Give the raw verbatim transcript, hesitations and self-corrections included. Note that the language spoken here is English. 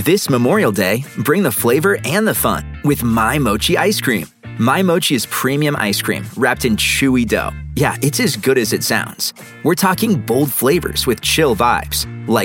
This Memorial Day, bring the flavor and the fun with My Mochi ice cream. My Mochi is premium ice cream wrapped in chewy dough. Yeah, it's as good as it sounds. We're talking bold flavors with chill vibes, like